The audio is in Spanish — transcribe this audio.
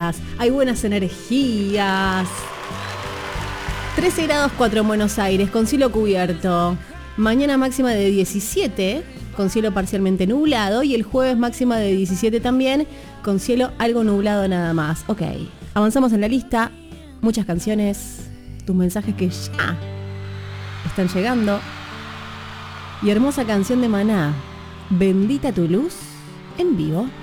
paz, hay buenas energías. 13 grados 4 en Buenos Aires, con cielo cubierto. Mañana máxima de 17, con cielo parcialmente nublado. Y el jueves máxima de 17 también, con cielo algo nublado nada más. Ok, avanzamos en la lista. Muchas canciones, tus mensajes que ya están llegando. Y hermosa canción de Maná, Bendita tu luz, en vivo.